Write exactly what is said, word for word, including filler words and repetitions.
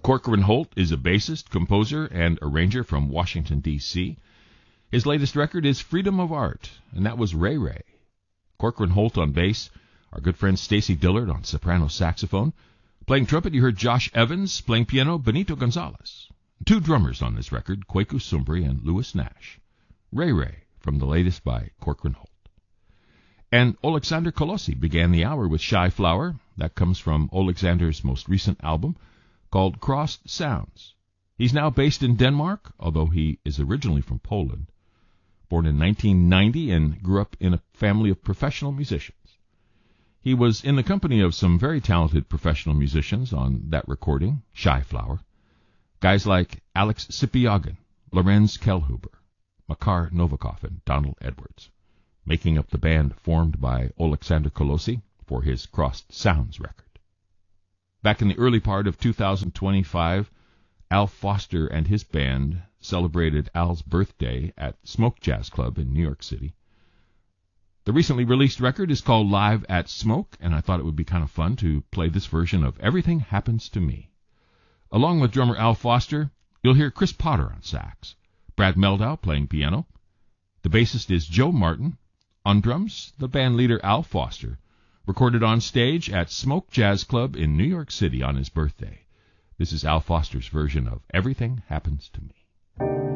Corcoran Holt is a bassist, composer, and arranger from Washington, D C His latest record is Freedom of Art, and that was Ray Ray. Corcoran Holt on bass, our good friend Stacy Dillard on soprano saxophone. Playing trumpet, you heard Josh Evans. Playing piano, Benito Gonzalez. Two drummers on this record, Kwaku Sumbri and Louis Nash. Ray Ray, from the latest by Corcoran Holt. And Alexander Kolosi began the hour with Shy Flower. That comes from Alexander's most recent album called Crossed Sounds. He's now based in Denmark, although he is originally from Poland. Born in nineteen ninety and grew up in a family of professional musicians. He was in the company of some very talented professional musicians on that recording, Shy Flower. Guys like Alex Sipiagin, Lorenz Kellhuber, Makar Novikov, and Donald Edwards, making up the band formed by Alexander Kolosi for his Crossed Sounds record. Back in the early part of two thousand twenty-five, Al Foster and his band celebrated Al's birthday at Smoke Jazz Club in New York City. The recently released record is called Live at Smoke, and I thought it would be kind of fun to play this version of Everything Happens to Me. Along with drummer Al Foster, you'll hear Chris Potter on sax, Brad Meldau playing piano. The bassist is Joe Martin. On drums, the band leader Al Foster, recorded on stage at Smoke Jazz Club in New York City on his birthday. This is Al Foster's version of Everything Happens to Me.